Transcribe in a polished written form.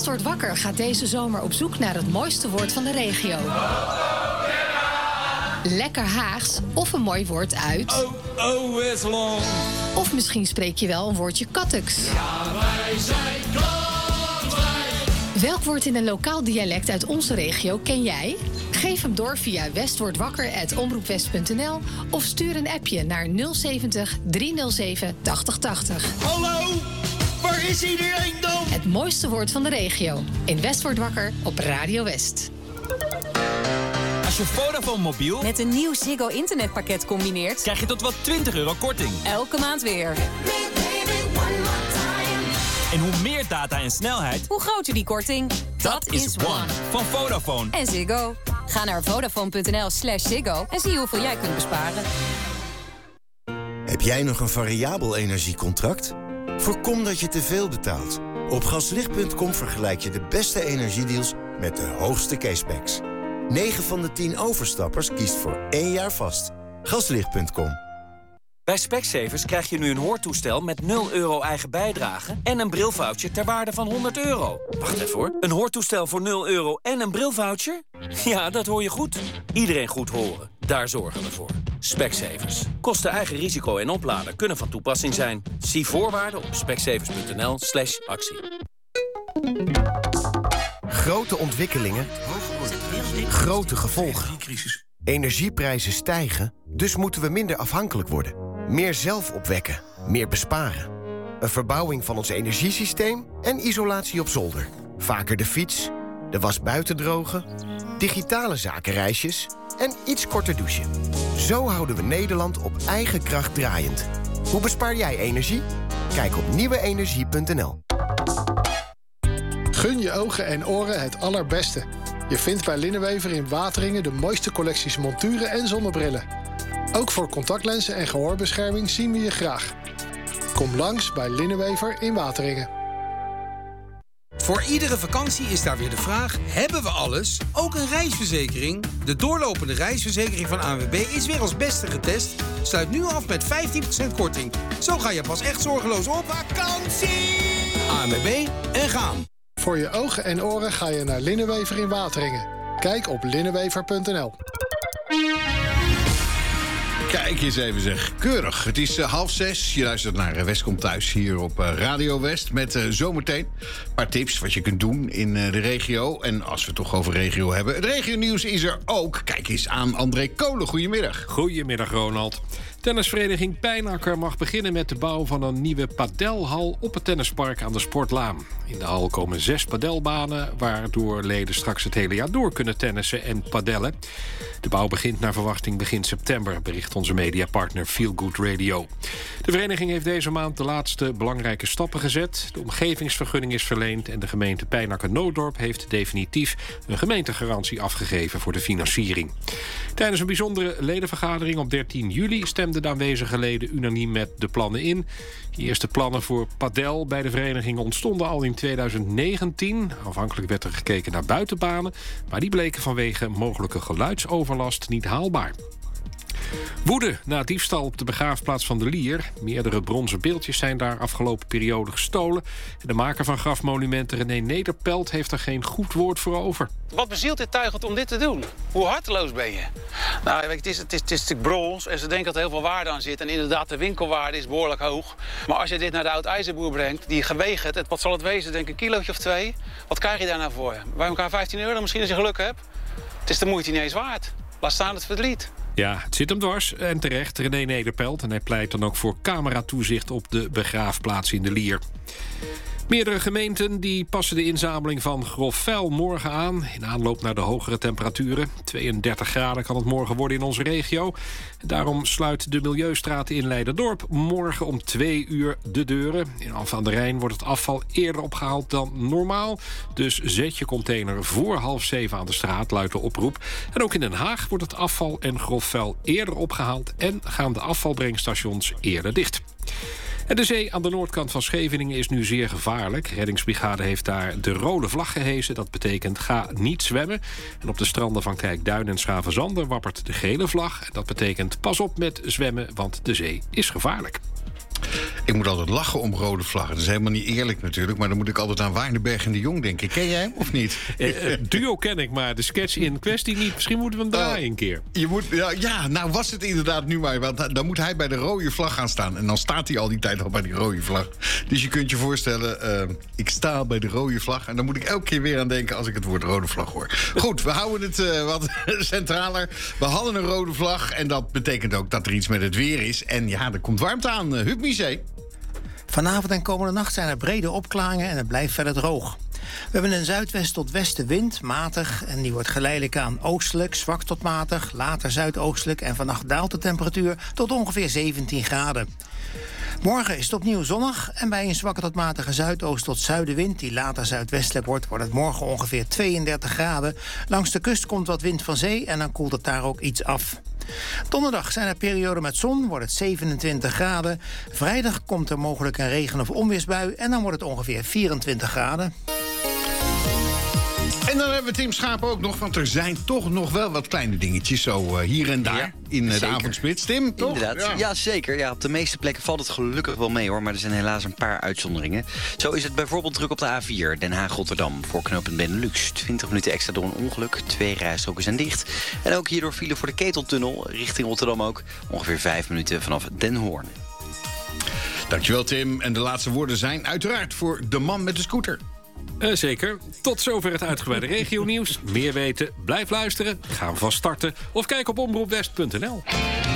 West wordt wakker gaat deze zomer op zoek naar het mooiste woord van de regio. Lekker Haags of een mooi woord uit... Oh, is long. Of misschien spreek je wel een woordje Katteks. Ja, wij zijn Katwijk. Welk woord in een lokaal dialect uit onze regio ken jij? Geef hem door via westwordwakker@omroepwest.nl of stuur een appje naar 070 307 8080. Hallo, waar is iedereen dan? Het mooiste woord van de regio. In West wordt wakker op Radio West. Als je Vodafone mobiel met een nieuw Ziggo internetpakket combineert, krijg je tot wel €20 korting. Elke maand weer. En hoe meer data en snelheid, hoe groter die korting. Dat is One van Vodafone. En Ziggo. Ga naar vodafone.nl/Ziggo en zie hoeveel jij kunt besparen. Heb jij nog een variabel energiecontract? Voorkom dat je te veel betaalt. Op gaslicht.com vergelijk je de beste energiedeals met de hoogste cashbacks. 9 van de 10 overstappers kiest voor 1 jaar vast. Gaslicht.com. Bij Specsavers krijg je nu een hoortoestel met €0 eigen bijdrage en een brilvoucher ter waarde van €100. Wacht even hoor. Een hoortoestel voor €0 en een brilvoucher? Ja, dat hoor je goed. Iedereen goed horen. Daar zorgen we voor. Specsavers. Kosten eigen risico en opladen kunnen van toepassing zijn. Zie voorwaarden op specsavers.nl/actie. Grote ontwikkelingen, grote gevolgen. Energieprijzen stijgen, dus moeten we minder afhankelijk worden. Meer zelf opwekken, meer besparen. Een verbouwing van ons energiesysteem en isolatie op zolder. Vaker de fiets, de was buiten drogen, digitale zakenreisjes en iets korter douchen. Zo houden we Nederland op eigen kracht draaiend. Hoe bespaar jij energie? Kijk op nieuweenergie.nl. Gun je ogen en oren het allerbeste. Je vindt bij Linnenwever in Wateringen de mooiste collecties monturen en zonnebrillen. Ook voor contactlenzen en gehoorbescherming zien we je graag. Kom langs bij Linnenwever in Wateringen. Voor iedere vakantie is daar weer de vraag: hebben we alles? Ook een reisverzekering? De doorlopende reisverzekering van ANWB is weer als beste getest. Sluit nu af met 15% korting. Zo ga je pas echt zorgeloos op vakantie. ANWB en gaan. Voor je ogen en oren ga je naar Linnenwever in Wateringen. Kijk op linnenwever.nl. Kijk eens even zeg. Keurig. Het is 5:30. Je luistert naar West komt thuis hier op Radio West. Met zometeen een paar tips wat je kunt doen in de regio. En als we het toch over regio hebben. Het regionieuws is er ook. Kijk eens aan André Kolen. Goedemiddag. Goedemiddag Ronald. Tennisvereniging Pijnacker mag beginnen met de bouw van een nieuwe padelhal op het tennispark aan de Sportlaan. In de hal komen 6 padelbanen, waardoor leden straks het hele jaar door kunnen tennissen en padellen. De bouw begint naar verwachting begin september, bericht onze mediapartner Feel Good Radio. De vereniging heeft deze maand de laatste belangrijke stappen gezet. De omgevingsvergunning is verleend en de gemeente Pijnacker-Nootdorp heeft definitief een gemeentegarantie afgegeven voor de financiering. Tijdens een bijzondere ledenvergadering op 13 juli stemden de aanwezige leden unaniem met de plannen in. De eerste plannen voor padel bij de vereniging ontstonden al in 2019. Aanvankelijk werd er gekeken naar buitenbanen, maar die bleken vanwege mogelijke geluidsoverlast niet haalbaar. Woede na diefstal op de begraafplaats van de Lier. Meerdere bronzen beeldjes zijn daar afgelopen periode gestolen. En de maker van grafmonumenten René Nederpelt heeft er geen goed woord voor over. Wat bezielt dit tuigend om dit te doen? Hoe harteloos ben je? Nou, het is natuurlijk brons en ze denken dat er heel veel waarde aan zit. En inderdaad, de winkelwaarde is behoorlijk hoog. Maar als je dit naar de oud-ijzerboer brengt, die gewegen het, wat zal het wezen, denk ik, een kilootje of 2. Wat krijg je daar nou voor? Bij elkaar €15 misschien als je geluk hebt. Het is de moeite niet eens waard. Laat staan het verdriet. Ja, het zit hem dwars en terecht, René Nederpelt. En hij pleit dan ook voor cameratoezicht op de begraafplaats in de Lier. Meerdere gemeenten die passen de inzameling van grof vuil morgen aan. In aanloop naar de hogere temperaturen. 32 graden kan het morgen worden in onze regio. Daarom sluit de Milieustraat in Leiderdorp morgen om 2 uur de deuren. In Alphen aan de Rijn wordt het afval eerder opgehaald dan normaal. Dus zet je container voor 6:30 aan de straat, luidt de oproep. En ook in Den Haag wordt het afval en grof vuil eerder opgehaald en gaan de afvalbrengstations eerder dicht. En de zee aan de noordkant van Scheveningen is nu zeer gevaarlijk. Reddingsbrigade heeft daar de rode vlag gehesen. Dat betekent ga niet zwemmen. En op de stranden van Kijkduin en Schavenzande wappert de gele vlag. En dat betekent pas op met zwemmen, want de zee is gevaarlijk. Ik moet altijd lachen om rode vlaggen. Dat is helemaal niet eerlijk natuurlijk. Maar dan moet ik altijd aan Waardenberg en de Jong denken. Ken jij hem of niet? Het duo ken ik, maar de sketch in kwestie niet. Misschien moeten we hem draaien een keer. Je moet, nou was het inderdaad nu maar. Want dan moet hij bij de rode vlag gaan staan. En dan staat hij al die tijd al bij die rode vlag. Dus je kunt je voorstellen, ik sta bij de rode vlag. En dan moet ik elke keer weer aan denken als ik het woord rode vlag hoor. Goed, we houden het wat centraler. We hadden een rode vlag. En dat betekent ook dat er iets met het weer is. En ja, er komt warmte aan. Huub Miezee. Vanavond en komende nacht zijn er brede opklaringen en het blijft verder droog. We hebben een zuidwest tot westenwind, matig, en die wordt geleidelijk aan oostelijk, zwak tot matig, later zuidoostelijk en vannacht daalt de temperatuur tot ongeveer 17 graden. Morgen is het opnieuw zonnig en bij een zwakke tot matige zuidoost tot zuidenwind, die later zuidwestelijk wordt het morgen ongeveer 32 graden. Langs de kust komt wat wind van zee en dan koelt het daar ook iets af. Donderdag zijn er perioden met zon, wordt het 27 graden. Vrijdag komt er mogelijk een regen- of onweersbui en dan wordt het ongeveer 24 graden. En dan hebben we Tim Schaap ook nog, want er zijn toch nog wel wat kleine dingetjes zo hier en daar in de avondspits. Tim, toch? Inderdaad, ja zeker. Ja, op de meeste plekken valt het gelukkig wel mee hoor, maar er zijn helaas een paar uitzonderingen. Zo is het bijvoorbeeld druk op de A4, Den Haag-Rotterdam, voor knooppunt Benelux. 20 minuten extra door een ongeluk, 2 rijstroken zijn dicht. En ook hierdoor file voor de Keteltunnel, richting Rotterdam ook, ongeveer 5 minuten vanaf Den Hoorn. Dankjewel Tim. En de laatste woorden zijn uiteraard voor de man met de scooter. Zeker. Tot zover het uitgebreide regionieuws. Meer weten? Blijf luisteren. Ga vast starten. Of kijk op omroepwest.nl.